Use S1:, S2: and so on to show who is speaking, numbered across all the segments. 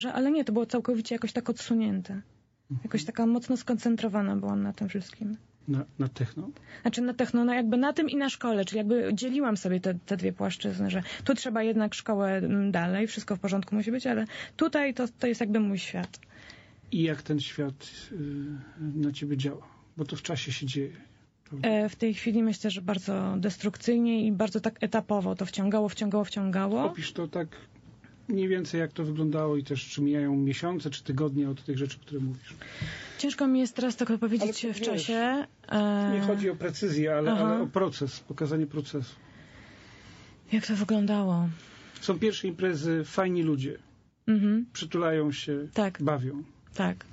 S1: Ale nie, to było całkowicie jakoś tak odsunięte. Jakoś taka mocno skoncentrowana byłam na tym wszystkim.
S2: Na techno?
S1: Znaczy na techno, no jakby na tym i na szkole, czyli jakby dzieliłam sobie te dwie płaszczyzny, że tu trzeba jednak szkołę dalej, wszystko w porządku musi być, ale tutaj to jest jakby mój świat.
S2: I jak ten świat na ciebie działa? Bo to w czasie się dzieje.
S1: W tej chwili myślę, że bardzo destrukcyjnie i bardzo tak etapowo to wciągało.
S2: Opisz to tak mniej więcej, jak to wyglądało i też czy mijają miesiące, czy tygodnie od tych rzeczy, które mówisz.
S1: Ciężko mi jest teraz tak powiedzieć w czasie.
S2: Nie chodzi o precyzję, ale o proces, pokazanie procesu.
S1: Jak to wyglądało?
S2: Są pierwsze imprezy, fajni ludzie. Przytulają się, bawią.
S1: Tak.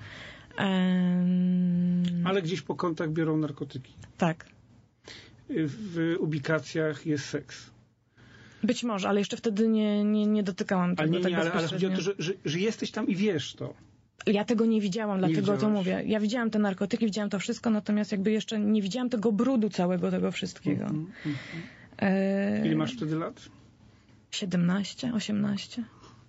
S2: Ale gdzieś po kątach biorą narkotyki.
S1: Tak.
S2: W ubikacjach jest seks.
S1: Być może, ale jeszcze wtedy nie dotykałam tego.
S2: Ale chodzi o to, że jesteś tam i wiesz to.
S1: Ja tego nie widziałam, dlatego to mówię. Ja widziałam te narkotyki, widziałam to wszystko, natomiast jakby jeszcze nie widziałam tego brudu całego tego wszystkiego.
S2: Ile masz wtedy lat?
S1: 17, 18.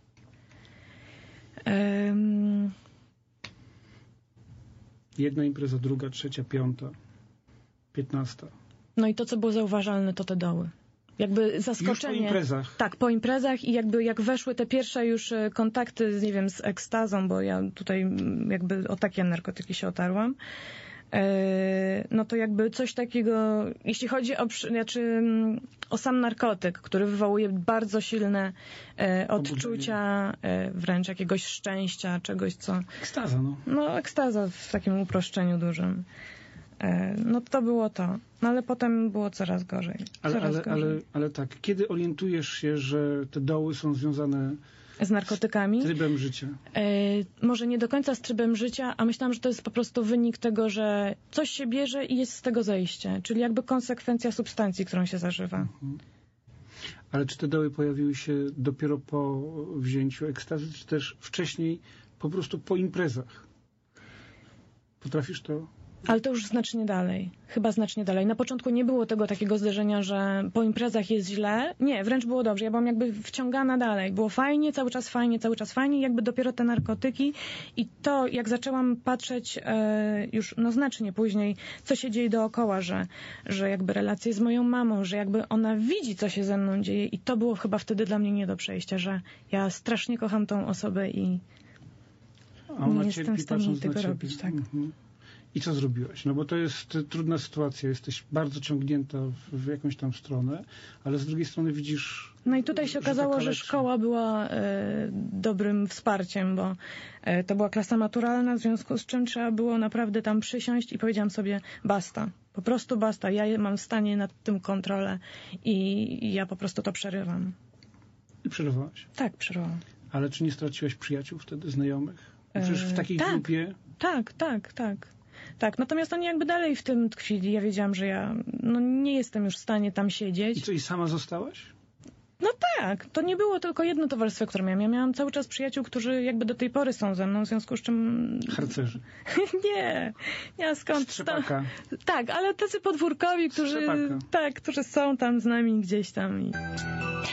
S2: Jedna impreza, druga, trzecia, piąta, 15.
S1: No i to, co było zauważalne, to te doły. Jakby zaskoczenie.
S2: Już po imprezach.
S1: Tak, po imprezach i jakby jak weszły te pierwsze już kontakty, nie wiem, z ekstazą, bo ja tutaj jakby o takie narkotyki się otarłam, no to jakby coś takiego, jeśli chodzi o sam narkotyk, który wywołuje bardzo silne odczucia, wręcz jakiegoś szczęścia, czegoś, co...
S2: Ekstaza, no.
S1: No, ekstaza w takim uproszczeniu dużym. No to było to. No ale potem było coraz gorzej.
S2: Ale tak, kiedy orientujesz się, że te doły są związane
S1: z narkotykami?
S2: Z trybem życia.
S1: Może nie do końca z trybem życia, a myślałam, że to jest po prostu wynik tego, że coś się bierze i jest z tego zejście. Czyli jakby konsekwencja substancji, którą się zażywa.
S2: Ale czy te doły pojawiły się dopiero po wzięciu ekstazy, czy też wcześniej po prostu po imprezach? Potrafisz to...
S1: Ale to już znacznie dalej. Chyba znacznie dalej. Na początku nie było tego takiego zderzenia, że po imprezach jest źle. Nie, wręcz było dobrze. Ja byłam jakby wciągana dalej. Było fajnie, cały czas fajnie, cały czas fajnie. Jakby dopiero te narkotyki i to, jak zaczęłam patrzeć już znacznie później, co się dzieje dookoła, że jakby relacje z moją mamą, że jakby ona widzi, co się ze mną dzieje i to było chyba wtedy dla mnie nie do przejścia, że ja strasznie kocham tą osobę i nie jestem w stanie tego robić. Tak.
S2: I co zrobiłaś? No bo to jest trudna sytuacja, jesteś bardzo ciągnięta w jakąś tam stronę, ale z drugiej strony widzisz...
S1: No i tutaj się okazało, że szkoła była dobrym wsparciem, bo to była klasa maturalna, w związku z czym trzeba było naprawdę tam przysiąść i powiedziałam sobie basta, po prostu basta, ja mam w stanie nad tym kontrolę i ja po prostu to przerywam.
S2: I przerywałaś?
S1: Tak, przerwałam.
S2: Ale czy nie straciłaś przyjaciół wtedy, znajomych? Przecież w takiej grupie... Tak, natomiast oni jakby dalej w tym tkwili. Ja wiedziałam, że ja nie jestem już w stanie tam siedzieć. I co, i sama zostałaś?
S1: No tak, to nie było tylko jedno towarzystwo, które miałam. Ja miałam cały czas przyjaciół, którzy jakby do tej pory są ze mną, w związku z czym...
S2: Harcerzy.
S1: Nie, skąd?
S2: Strzepaka.
S1: Tak, ale tacy podwórkowi, którzy są tam z nami gdzieś tam.